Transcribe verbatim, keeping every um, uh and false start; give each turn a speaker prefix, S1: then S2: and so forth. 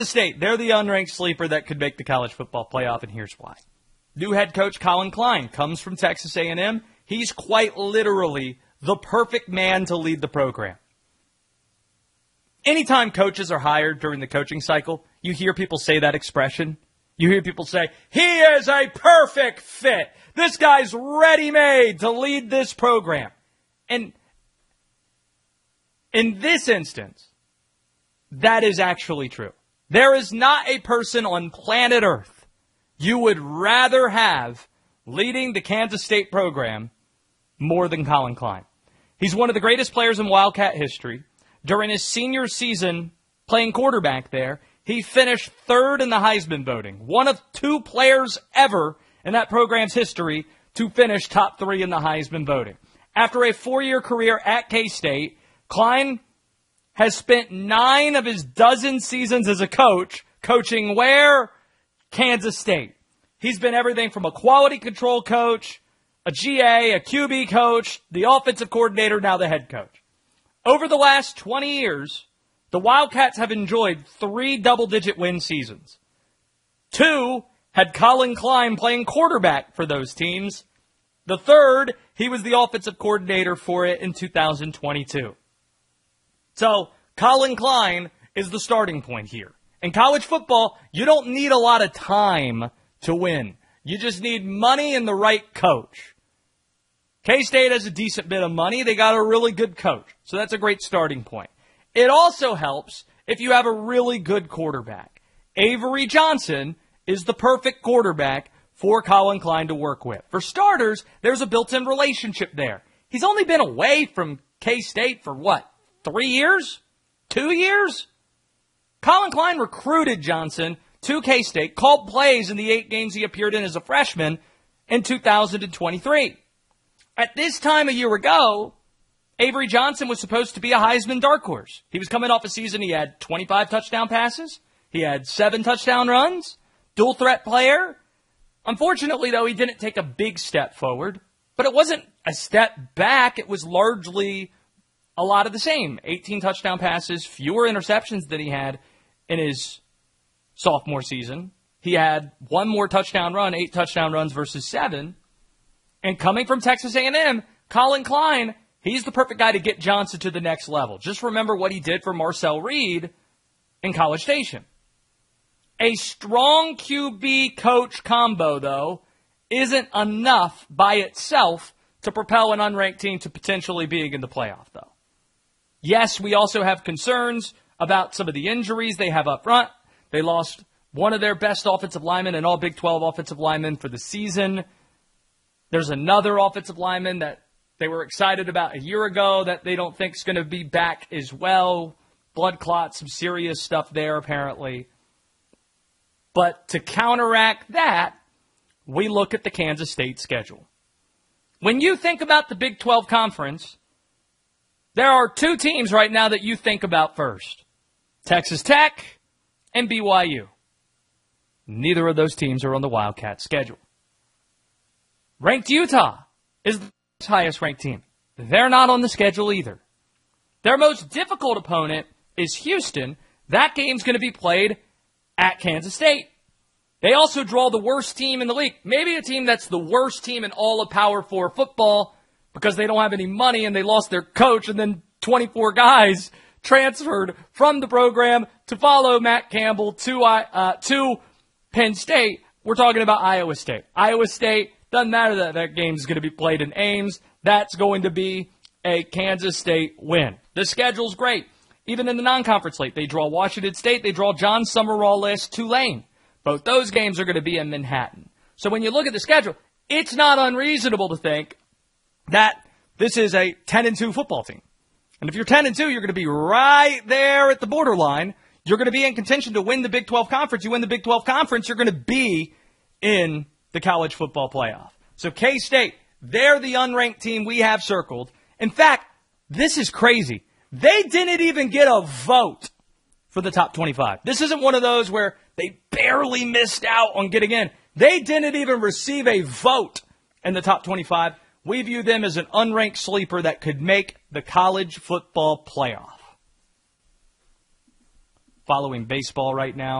S1: State, they're the unranked sleeper that could make the college football playoff, and here's why. New head coach Colin Klein comes from Texas A and M. He's quite literally the perfect man to lead the program. Anytime coaches are hired during the coaching cycle, you hear people say that expression. You hear people say, he is a perfect fit. This guy's ready-made to lead this program. And in this instance, that is actually true. There is not a person on planet Earth you would rather have leading the Kansas State program more than Colin Klein. He's one of the greatest players in Wildcat history. During his senior season playing quarterback there, he finished third in the Heisman voting, one of two players ever in that program's history to finish top three in the Heisman voting. After a four-year career at K-State, Klein has spent nine of his dozen seasons as a coach, coaching where? Kansas State. He's been everything from a quality control coach, a G A, a Q B coach, the offensive coordinator, now the head coach. Over the last twenty years, the Wildcats have enjoyed three double-digit win seasons. Two had Colin Klein playing quarterback for those teams. The third, he was the offensive coordinator for it in two thousand twenty-two. So, Colin Klein is the starting point here. In college football, you don't need a lot of time to win. You just need money and the right coach. K-State has a decent bit of money. They got a really good coach. So that's a great starting point. It also helps if you have a really good quarterback. Avery Johnson is the perfect quarterback for Colin Klein to work with. For starters, there's a built-in relationship there. He's only been away from K-State for what? Three years? Two years? Colin Klein recruited Johnson to K-State, called plays in the eight games he appeared in as a freshman in two thousand twenty-three. At this time a year ago, Avery Johnson was supposed to be a Heisman dark horse. He was coming off a season, he had twenty-five touchdown passes, he had seven touchdown runs, dual threat player. Unfortunately, though, he didn't take a big step forward, but it wasn't a step back. It was largely a lot of the same. eighteen touchdown passes, fewer interceptions than he had in his sophomore season. He had one more touchdown run, eight touchdown runs versus seven. And coming from Texas A and M, Colin Klein, he's the perfect guy to get Johnson to the next level. Just remember what he did for Marcel Reed in College Station. A strong Q B coach combo, though, isn't enough by itself to propel an unranked team to potentially being in the playoff, though. Yes, we also have concerns about some of the injuries they have up front. They lost one of their best offensive linemen and all Big twelve offensive linemen for the season. There's another offensive lineman that they were excited about a year ago that they don't think is going to be back as well. Blood clot, some serious stuff there apparently. But to counteract that, we look at the Kansas State schedule. When you think about the Big twelve Conference, there are two teams right now that you think about first. Texas Tech and B Y U. Neither of those teams are on the Wildcat schedule. Ranked Utah is the highest ranked team. They're not on the schedule either. Their most difficult opponent is Houston. That game's going to be played at Kansas State. They also draw the worst team in the league. Maybe a team that's the worst team in all of Power Four football because they don't have any money and they lost their coach and then twenty-four guys transferred from the program to follow Matt Campbell to uh, to Penn State. We're talking about Iowa State. Iowa State, doesn't matter that that game is going to be played in Ames. That's going to be a Kansas State win. The schedule's great. Even in the non-conference slate, they draw Washington State, they draw John Summerall-less Tulane. Both those games are going to be in Manhattan. So when you look at the schedule, it's not unreasonable to think that this is a ten and two football team. And if you're ten and two, you're going to be right there at the borderline. You're going to be in contention to win the Big twelve Conference. You win the Big twelve Conference, you're going to be in the college football playoff. So K-State, they're the unranked team we have circled. In fact, this is crazy. They didn't even get a vote for the top twenty-five. This isn't one of those where they barely missed out on getting in. They didn't even receive a vote in the top twenty-five. We view them as an unranked sleeper that could make the college football playoff. following baseball right now.